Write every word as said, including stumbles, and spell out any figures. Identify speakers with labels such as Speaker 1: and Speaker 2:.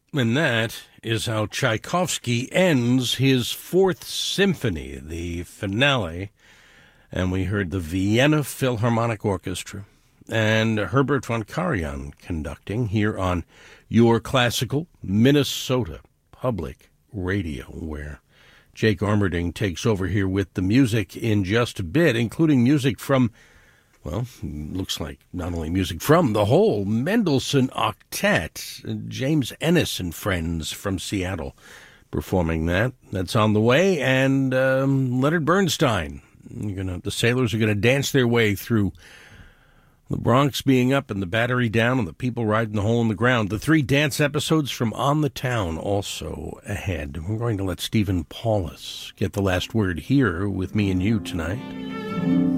Speaker 1: And that is how Tchaikovsky ends his Fourth Symphony, the finale. And we heard the Vienna Philharmonic Orchestra and Herbert von Karajan conducting here on your classical Minnesota Public Radio, where Jake Armerding takes over here with the music in just a bit, including music from, well, looks like not only music from the whole Mendelssohn Octet, James Ennis and Friends from Seattle performing that. That's on the way, and um, Leonard Bernstein. You're gonna, the Sailors are going to dance their way through the Bronx being up and the Battery down and the people riding the hole in the ground. The three dance episodes from On the Town also ahead. We're going to let Stephen Paulus get the last word here with me and you tonight.